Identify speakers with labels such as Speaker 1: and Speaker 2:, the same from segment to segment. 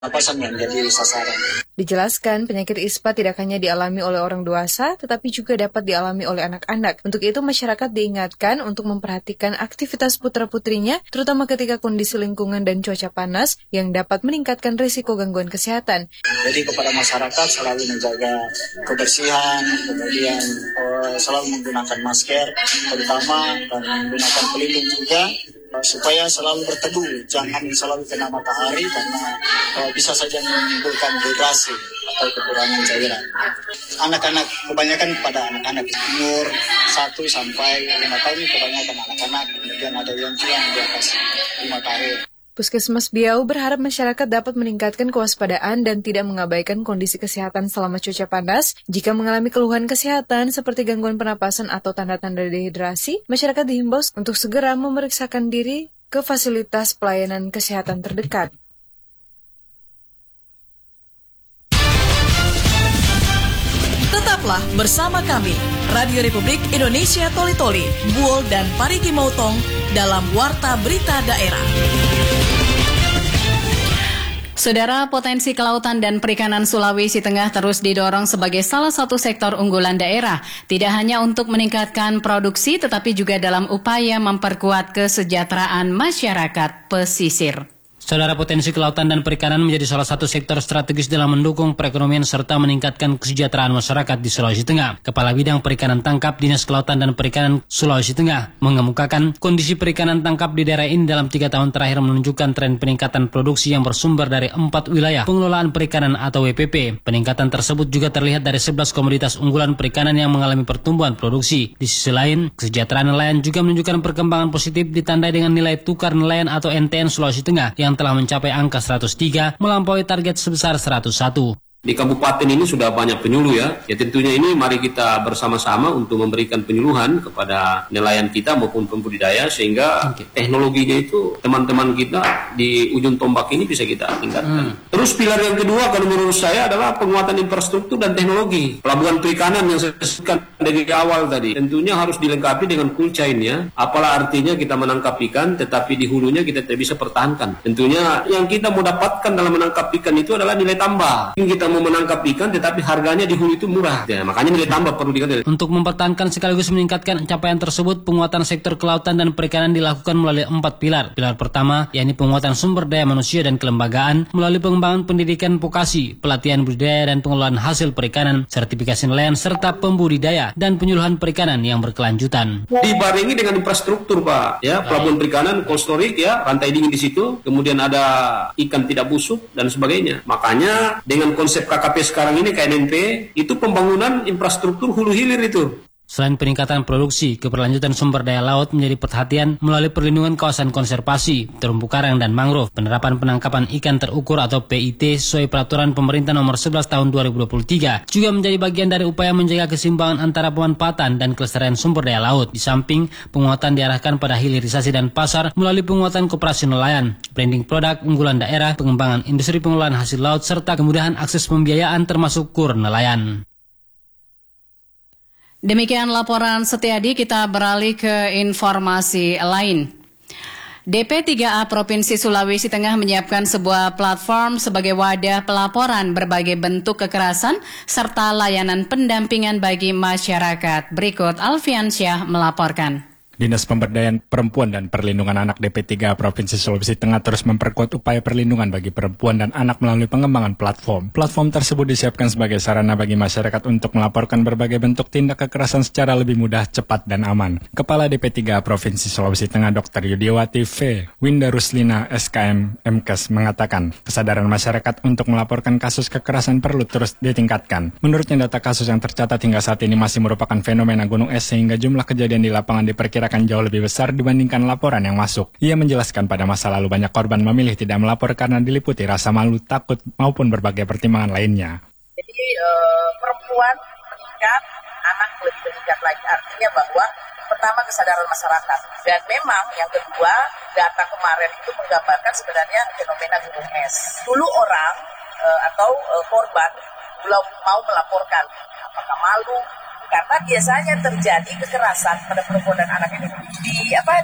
Speaker 1: pernapasan yang jadi sasaran.
Speaker 2: Dijelaskan, penyakit ISPA tidak hanya dialami oleh orang dewasa, tetapi juga dapat dialami oleh anak-anak. Untuk itu, masyarakat diingatkan untuk memperhatikan aktivitas putra-putrinya, terutama ketika kondisi lingkungan dan cuaca panas yang dapat meningkatkan risiko gangguan kesehatan.
Speaker 1: Jadi kepada masyarakat selalu menjaga kebersihan, kemudian selalu menggunakan masker, terutama, dan menggunakan pelindung juga, supaya selalu berteduh, jangan selalu kena matahari karena bisa saja menimbulkan dehidrasi atau kekurangan cairan. Anak-anak, kebanyakan pada anak-anak umur 1 sampai 5 tahun, kebanyakan anak-anak, kemudian ada yang juga di atas 5 tahun.
Speaker 2: Puskesmas Biau berharap masyarakat dapat meningkatkan kewaspadaan dan tidak mengabaikan kondisi kesehatan selama cuaca panas. Jika mengalami keluhan kesehatan seperti gangguan pernapasan atau tanda-tanda dehidrasi, masyarakat dihimbau untuk segera memeriksakan diri ke fasilitas pelayanan kesehatan terdekat.
Speaker 3: Tetaplah bersama kami, Radio Republik Indonesia Toli-Toli, Buol dan Parigi Motong dalam Warta Berita Daerah.
Speaker 4: Saudara, potensi kelautan dan perikanan Sulawesi Tengah terus didorong sebagai salah satu sektor unggulan daerah, tidak hanya untuk meningkatkan produksi tetapi juga dalam upaya memperkuat kesejahteraan masyarakat pesisir.
Speaker 5: Saudara, potensi kelautan dan perikanan menjadi salah satu sektor strategis dalam mendukung perekonomian serta meningkatkan kesejahteraan masyarakat di Sulawesi Tengah. Kepala Bidang Perikanan Tangkap Dinas Kelautan dan Perikanan Sulawesi Tengah mengemukakan kondisi perikanan tangkap di daerah ini dalam 3 tahun terakhir menunjukkan tren peningkatan produksi yang bersumber dari 4 wilayah pengelolaan perikanan atau WPP. Peningkatan tersebut juga terlihat dari 11 komoditas unggulan perikanan yang mengalami pertumbuhan produksi. Di sisi lain, kesejahteraan nelayan juga menunjukkan perkembangan positif ditandai dengan nilai tukar nelayan atau NTN Sulawesi Tengah yang telah mencapai angka 103, melampaui target sebesar 101.
Speaker 6: Di kabupaten ini sudah banyak penyuluh ya. Ya tentunya ini mari kita bersama-sama untuk memberikan penyuluhan kepada nelayan kita maupun pembudidaya sehingga teknologinya itu teman-teman kita di ujung tombak ini bisa kita tingkatkan. Terus pilar yang kedua kalau menurut saya adalah penguatan infrastruktur dan teknologi. Pelabuhan perikanan yang saya sebutkan dari awal tadi tentunya harus dilengkapi dengan cool chain ya. Apalah artinya kita menangkap ikan tetapi di hulunya kita tidak bisa pertahankan. Tentunya yang kita mau dapatkan dalam menangkap ikan itu adalah nilai tambah. Kita mau menangkap ikan tetapi harganya di hulu itu murah. Ya, makanya nilai tambah perlu dikatakan.
Speaker 5: Untuk mempertahankan sekaligus meningkatkan capaian tersebut, penguatan sektor kelautan dan perikanan dilakukan melalui 4 pilar. Pilar pertama, yakni penguatan sumber daya manusia dan kelembagaan melalui pengembangan pendidikan vokasi, pelatihan budidaya dan pengelolaan hasil perikanan, sertifikasi nelayan serta pembudidaya dan penyuluhan perikanan yang berkelanjutan.
Speaker 6: Dibarengi dengan infrastruktur, Pak. Ya, pelabuhan perikanan, cold storage ya, rantai dingin di situ, kemudian ada ikan tidak busuk dan sebagainya. Makanya dengan konsep KKP sekarang ini KNNP itu pembangunan infrastruktur hulu hilir itu.
Speaker 5: Selain peningkatan produksi, keberlanjutan sumber daya laut menjadi perhatian melalui perlindungan kawasan konservasi, terumbu karang dan mangrove, penerapan penangkapan ikan terukur atau PIT sesuai peraturan pemerintah nomor 11 tahun 2023 juga menjadi bagian dari upaya menjaga keseimbangan antara pemanfaatan dan kelestarian sumber daya laut. Di samping, penguatan diarahkan pada hilirisasi dan pasar melalui penguatan koperasi nelayan, branding produk unggulan daerah, pengembangan industri pengelolaan hasil laut serta kemudahan akses pembiayaan termasuk kur nelayan.
Speaker 4: Demikian laporan Setiadi, kita beralih ke informasi lain. DP3A Provinsi Sulawesi Tengah menyiapkan sebuah platform sebagai wadah pelaporan berbagai bentuk kekerasan serta layanan pendampingan bagi masyarakat. Berikut Alfiansyah melaporkan.
Speaker 7: Dinas Pemberdayaan Perempuan dan Perlindungan Anak DP3 Provinsi Sulawesi Tengah terus memperkuat upaya perlindungan bagi perempuan dan anak melalui pengembangan platform. Platform tersebut disiapkan sebagai sarana bagi masyarakat untuk melaporkan berbagai bentuk tindak kekerasan secara lebih mudah, cepat, dan aman. Kepala DP3 Provinsi Sulawesi Tengah Dr. Yudiawati V. Winda Ruslina SKM MKes mengatakan, kesadaran masyarakat untuk melaporkan kasus kekerasan perlu terus ditingkatkan. Menurutnya data kasus yang tercatat hingga saat ini masih merupakan fenomena gunung es sehingga jumlah kejadian di lapangan diperkirakan akan jauh lebih besar dibandingkan laporan yang masuk. Ia menjelaskan pada masa lalu banyak korban memilih tidak melapor karena diliputi rasa malu, takut, maupun berbagai pertimbangan lainnya.
Speaker 8: Jadi perempuan meningkat, anak lebih meningkat lagi. Artinya bahwa pertama kesadaran masyarakat. Dan memang yang kedua, data kemarin itu menggambarkan sebenarnya fenomena gunung es. Dulu orang atau korban belum mau melaporkan. Apakah malu? Karena biasanya terjadi kekerasan pada perempuan dan anak ini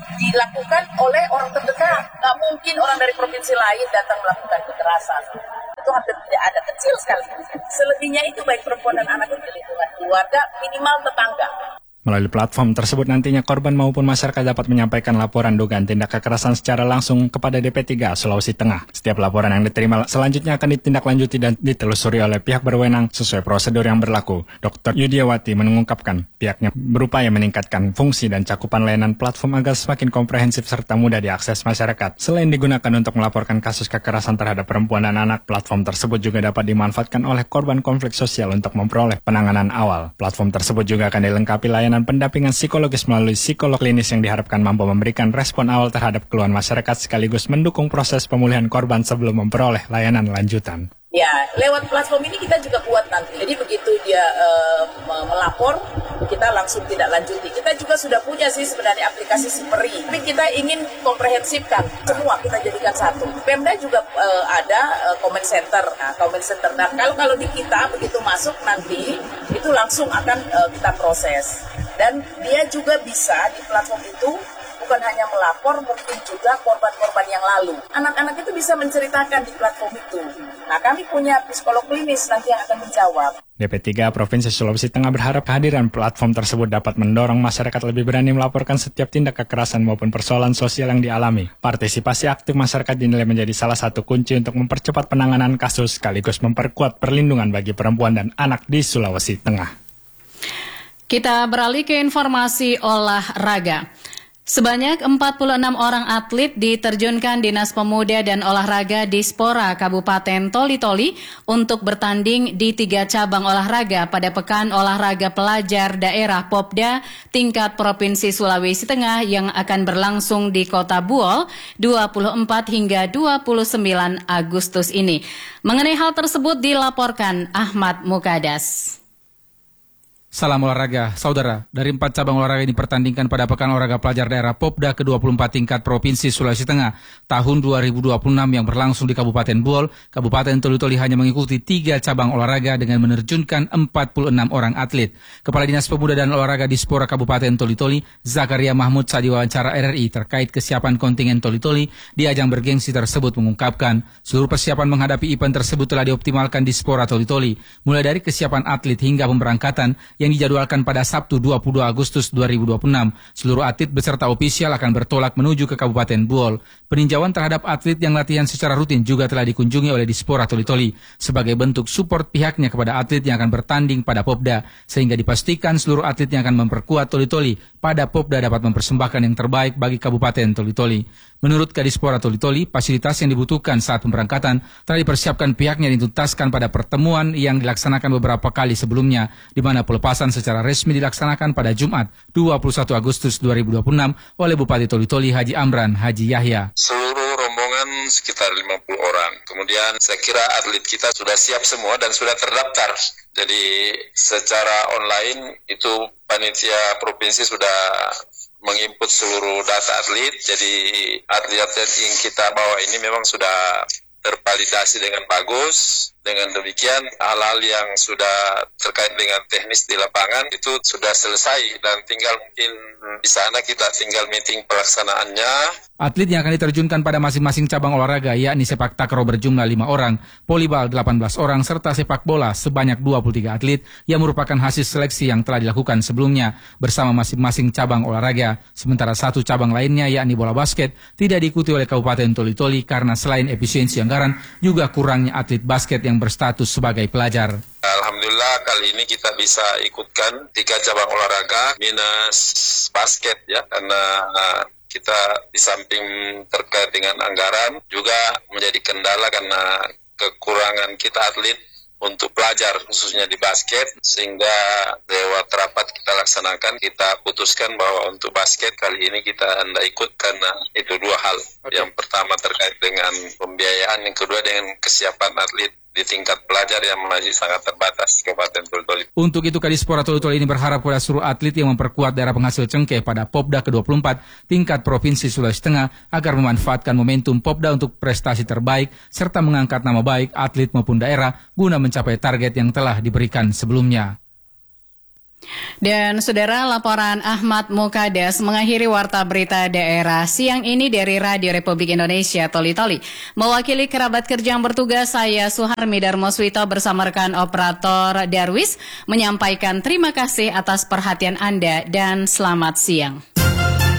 Speaker 8: dilakukan oleh orang terdekat. Nggak mungkin orang dari provinsi lain datang melakukan kekerasan. itu hampir tidak ada, kecil sekali. Selebihnya itu baik perempuan dan anak itu di lingkungan keluarga, minimal tetangga.
Speaker 7: Melalui platform tersebut nantinya korban maupun masyarakat dapat menyampaikan laporan dugaan tindak kekerasan secara langsung kepada DP3 Sulawesi Tengah. Setiap laporan yang diterima selanjutnya akan ditindaklanjuti dan ditelusuri oleh pihak berwenang sesuai prosedur yang berlaku. Dr. Yudiawati mengungkapkan pihaknya berupaya meningkatkan fungsi dan cakupan layanan platform agar semakin komprehensif serta mudah diakses masyarakat. Selain digunakan untuk melaporkan kasus kekerasan terhadap perempuan dan anak, platform tersebut juga dapat dimanfaatkan oleh korban konflik sosial untuk memperoleh penanganan awal. Platform tersebut juga akan dilengkapi layanan pendampingan psikologis melalui psikolog klinis yang diharapkan mampu memberikan respon awal terhadap keluhan masyarakat sekaligus mendukung proses pemulihan korban sebelum memperoleh layanan lanjutan.
Speaker 8: Ya, lewat platform ini kita juga buat nanti. Jadi begitu dia melapor, kita langsung tidak lanjuti. Kita juga sudah punya sih sebenarnya aplikasi Siperi. Tapi kita ingin komprehensifkan semua, kita jadikan satu. Pemda juga ada comment center. Nah, kalau di kita begitu masuk nanti itu langsung akan kita proses. Dan dia juga bisa di platform itu bukan hanya melapor, mungkin juga korban-korban yang lalu. Anak-anak itu bisa menceritakan di platform itu. Nah, kami punya psikolog klinis nanti yang akan menjawab.
Speaker 7: DP3 Provinsi Sulawesi Tengah berharap kehadiran platform tersebut dapat mendorong masyarakat lebih berani melaporkan setiap tindak kekerasan maupun persoalan sosial yang dialami. Partisipasi aktif masyarakat dinilai menjadi salah satu kunci untuk mempercepat penanganan kasus sekaligus memperkuat perlindungan bagi perempuan dan anak di Sulawesi Tengah.
Speaker 4: Kita beralih ke informasi olahraga. Sebanyak 46 orang atlet diterjunkan Dinas Pemuda dan Olahraga Dispora Kabupaten Toli-Toli untuk bertanding di 3 cabang olahraga pada Pekan Olahraga Pelajar Daerah Popda tingkat Provinsi Sulawesi Tengah yang akan berlangsung di Kota Buol 24 hingga 29 Agustus ini. Mengenai hal tersebut dilaporkan Ahmad Mukadas.
Speaker 9: Salam olahraga, saudara. Dari 4 cabang olahraga ini dipertandingkan pada Pekan Olahraga Pelajar Daerah Popda ke-24 tingkat Provinsi Sulawesi Tengah tahun 2026 yang berlangsung di Kabupaten Buol. Kabupaten Toli-Toli hanya mengikuti 3 cabang olahraga dengan menerjunkan 46 orang atlet. Kepala Dinas Pemuda dan Olahraga Dispora Kabupaten Toli-Toli, Zakaria Mahmud saat diwawancara RRI terkait kesiapan kontingen Toli-Toli di ajang bergengsi tersebut mengungkapkan seluruh persiapan menghadapi event tersebut telah dioptimalkan Dispora Toli-Toli, mulai dari kesiapan atlet hingga pemberangkatan yang dijadwalkan pada Sabtu 22 Agustus 2026. Seluruh atlet beserta ofisial akan bertolak menuju ke Kabupaten Buol. Peninjauan terhadap atlet yang latihan secara rutin juga telah dikunjungi oleh Dispora Toli-Toli sebagai bentuk support pihaknya kepada atlet yang akan bertanding pada Popda, sehingga dipastikan seluruh atlet yang akan memperkuat Toli-Toli pada Popda dapat mempersembahkan yang terbaik bagi Kabupaten Toli-Toli. Menurut Kadispora Toli-Toli, fasilitas yang dibutuhkan saat pemberangkatan telah dipersiapkan pihaknya dan dituntaskan pada pertemuan yang dilaksanakan beberapa kali sebelumnya, di mana pelepasan secara resmi dilaksanakan pada Jumat 21 Agustus 2026 oleh Bupati Toli-Toli Haji Amran Haji Yahya.
Speaker 10: Seluruh rombongan sekitar 50 orang. Kemudian saya kira atlet kita sudah siap semua dan sudah terdaftar. Jadi secara online itu panitia provinsi sudah menginput seluruh data atlet. Jadi atlet-atlet yang kita bawa ini memang sudah tervalidasi dengan bagus. Dengan demikian hal-hal yang sudah terkait dengan teknis di lapangan itu sudah selesai dan tinggal mungkin di sana kita tinggal meeting pelaksanaannya.
Speaker 9: Atlet yang akan diterjunkan pada masing-masing cabang olahraga yakni sepak takraw berjumlah 5 orang, volleyball 18 orang, serta sepak bola sebanyak 23 atlet yang merupakan hasil seleksi yang telah dilakukan sebelumnya bersama masing-masing cabang olahraga. Sementara 1 cabang lainnya yakni bola basket tidak diikuti oleh Kabupaten Toli-Toli karena selain efisiensi anggaran juga kurangnya atlet basket yang berstatus sebagai pelajar.
Speaker 10: Alhamdulillah kali ini kita bisa ikutkan 3 cabang olahraga minus basket ya, karena kita di samping terkait dengan anggaran juga menjadi kendala karena kekurangan kita atlet untuk pelajar khususnya di basket, sehingga lewat rapat kita laksanakan, kita putuskan bahwa untuk basket kali ini kita hendak ikut karena itu 2 hal. Yang pertama terkait dengan pembiayaan, yang kedua dengan kesiapan atlet di tingkat pelajar yang masih sangat terbatas Kabupaten Toli-Toli.
Speaker 9: Untuk itu Kadispora Toli-Toli ini berharap kepada seluruh atlet yang memperkuat daerah penghasil cengkeh pada Popda ke-24 tingkat Provinsi Sulawesi Tengah agar memanfaatkan momentum Popda untuk prestasi terbaik serta mengangkat nama baik atlet maupun daerah guna mencapai target yang telah diberikan sebelumnya.
Speaker 4: Dan saudara, laporan Ahmad Mukades mengakhiri Warta Berita Daerah siang ini dari Radio Republik Indonesia Toli-Toli. Mewakili kerabat kerja yang bertugas, saya Suharmi Darmoswito bersama rekan operator Darwis menyampaikan terima kasih atas perhatian Anda dan selamat siang.